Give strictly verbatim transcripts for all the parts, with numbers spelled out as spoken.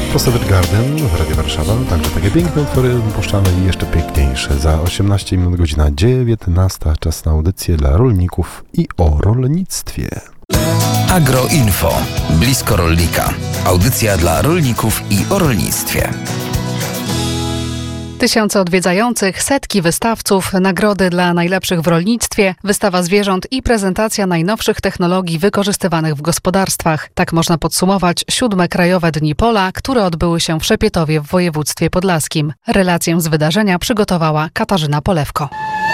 To Savage Garden w Radio Warszawa. Także takie piękne utwory puszczamy i jeszcze piękniejsze. Za osiemnaście minut godzina dziewiętnasta. Czas na audycję dla rolników i o rolnictwie. Agroinfo. Blisko rolnika. Audycja dla rolników i o rolnictwie. Tysiące odwiedzających, setki wystawców, nagrody dla najlepszych w rolnictwie, wystawa zwierząt i prezentacja najnowszych technologii wykorzystywanych w gospodarstwach. Tak można podsumować siódme Krajowe Dni Pola, które odbyły się w Szepietowie w województwie podlaskim. Relację z wydarzenia przygotowała Katarzyna Polewko.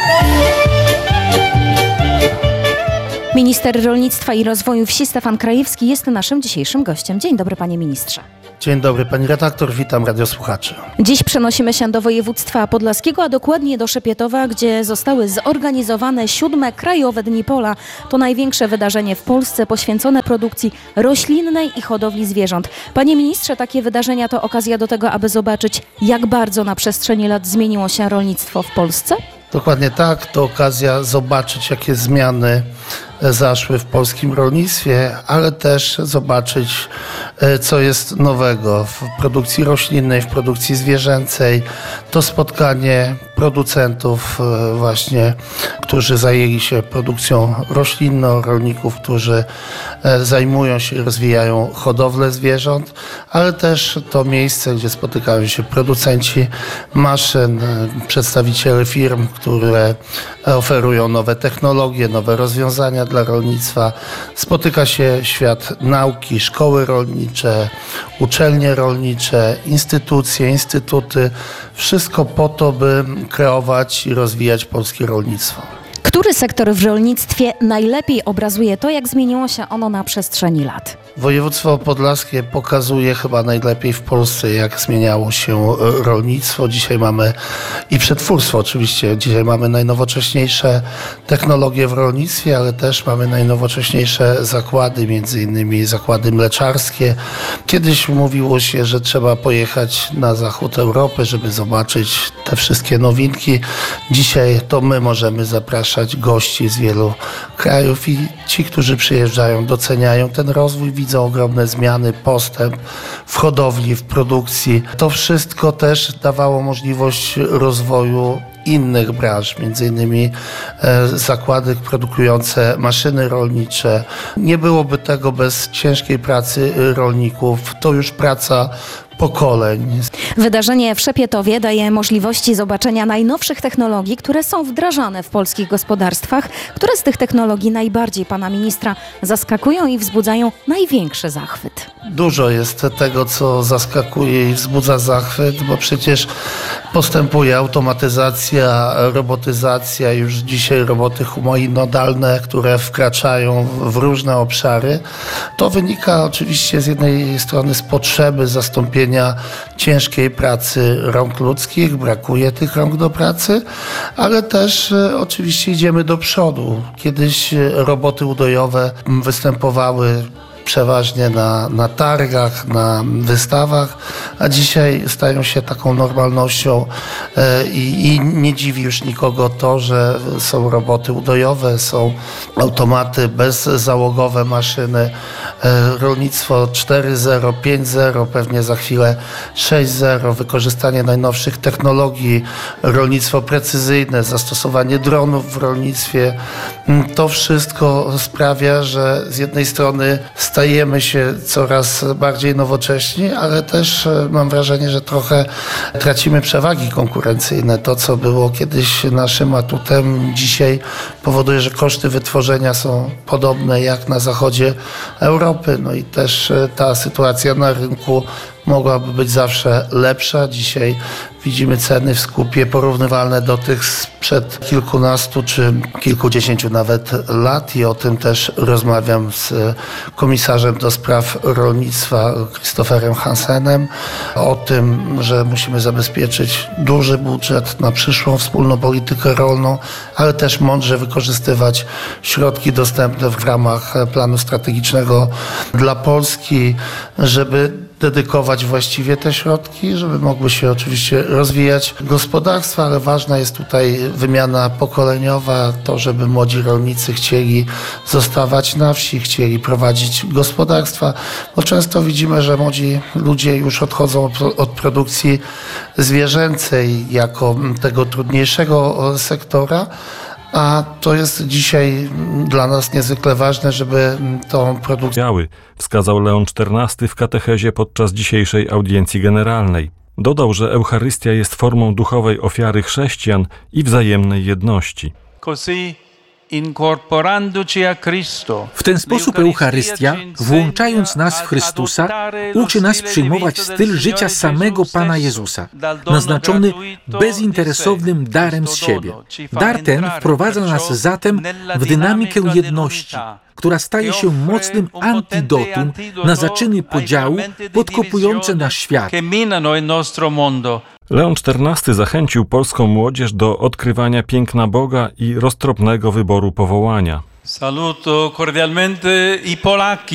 Minister Rolnictwa i Rozwoju Wsi Stefan Krajewski jest naszym dzisiejszym gościem. Dzień dobry, panie ministrze. Dzień dobry, pani redaktor, witam radiosłuchaczy. Dziś przenosimy się do województwa podlaskiego, a dokładnie do Szepietowa, gdzie zostały zorganizowane siódme Krajowe Dni Pola. To największe wydarzenie w Polsce poświęcone produkcji roślinnej i hodowli zwierząt. Panie ministrze, takie wydarzenia to okazja do tego, aby zobaczyć, jak bardzo na przestrzeni lat zmieniło się rolnictwo w Polsce? Dokładnie tak, to okazja zobaczyć, jakie zmiany zaszły w polskim rolnictwie, ale też zobaczyć, co jest nowego w produkcji roślinnej, w produkcji zwierzęcej. To spotkanie producentów właśnie, którzy zajęli się produkcją roślinną, rolników, którzy zajmują się i rozwijają hodowlę zwierząt, ale też to miejsce, gdzie spotykają się producenci maszyn, przedstawiciele firm, które oferują nowe technologie, nowe rozwiązania dla rolnictwa. Spotyka się świat nauki, szkoły rolnicze, uczelnie rolnicze, instytucje, instytuty. Wszystko po to, by kreować i rozwijać polskie rolnictwo. Który sektor w rolnictwie najlepiej obrazuje to, jak zmieniło się ono na przestrzeni lat? Województwo podlaskie pokazuje chyba najlepiej w Polsce, jak zmieniało się rolnictwo. Dzisiaj mamy i przetwórstwo oczywiście. Dzisiaj mamy najnowocześniejsze technologie w rolnictwie, ale też mamy najnowocześniejsze zakłady, między innymi zakłady mleczarskie. Kiedyś mówiło się, że trzeba pojechać na zachód Europy, żeby zobaczyć te wszystkie nowinki. Dzisiaj to my możemy zapraszać gości z wielu krajów i ci, którzy przyjeżdżają, doceniają ten rozwój, widzą ogromne zmiany, postęp w hodowli, w produkcji. To wszystko też dawało możliwość rozwoju innych branż, między innymi e, zakłady produkujące maszyny rolnicze. Nie byłoby tego bez ciężkiej pracy rolników. To już praca pokoleń. Wydarzenie w Szepietowie daje możliwości zobaczenia najnowszych technologii, które są wdrażane w polskich gospodarstwach. Które z tych technologii najbardziej pana ministra zaskakują i wzbudzają największy zachwyt? Dużo jest tego, co zaskakuje i wzbudza zachwyt, bo przecież postępuje automatyzacja, robotyzacja, już dzisiaj roboty humanoidalne, które wkraczają w różne obszary. To wynika oczywiście z jednej strony z potrzeby zastąpienia ciężkiej pracy rąk ludzkich, brakuje tych rąk do pracy, ale też e, oczywiście idziemy do przodu. Kiedyś roboty udojowe występowały przeważnie na, na targach, na wystawach, a dzisiaj stają się taką normalnością e, i, i nie dziwi już nikogo to, że są roboty udojowe, są automaty bezzałogowe, maszyny, e, rolnictwo cztery zero, pięć zero, pewnie za chwilę sześć zero, wykorzystanie najnowszych technologii, rolnictwo precyzyjne, zastosowanie dronów w rolnictwie. To wszystko sprawia, że z jednej strony stajemy się coraz bardziej nowocześni, ale też mam wrażenie, że trochę tracimy przewagi konkurencyjne. To, co było kiedyś naszym atutem, dzisiaj powoduje, że koszty wytworzenia są podobne jak na zachodzie Europy. No i też ta sytuacja na rynku mogłaby być zawsze lepsza. Dzisiaj widzimy ceny w skupie porównywalne do tych sprzed kilkunastu czy kilkudziesięciu nawet lat i o tym też rozmawiam z komisarzem do spraw rolnictwa Christopherem Hansenem. O tym, że musimy zabezpieczyć duży budżet na przyszłą wspólną politykę rolną, ale też mądrze wykorzystywać środki dostępne w ramach planu strategicznego dla Polski, żeby dedykować właściwie te środki, żeby mogły się oczywiście rozwijać gospodarstwa, ale ważna jest tutaj wymiana pokoleniowa, to żeby młodzi rolnicy chcieli zostawać na wsi, chcieli prowadzić gospodarstwa, bo często widzimy, że młodzi ludzie już odchodzą od produkcji zwierzęcej jako tego trudniejszego sektora, a to jest dzisiaj dla nas niezwykle ważne, żeby tą produkcję... Biały, wskazał Leon czternasty w katechezie podczas dzisiejszej audiencji generalnej. Dodał, że Eucharystia jest formą duchowej ofiary chrześcijan i wzajemnej jedności. W ten sposób Eucharystia, włączając nas w Chrystusa, uczy nas przyjmować styl życia samego Pana Jezusa, naznaczony bezinteresownym darem z siebie. Dar ten wprowadza nas zatem w dynamikę jedności, która staje się mocnym antidotum na zaczyny podziału podkopujące nasz świat. Leon czternasty zachęcił polską młodzież do odkrywania piękna Boga i roztropnego wyboru powołania. Saluto cordialmente i Polaki.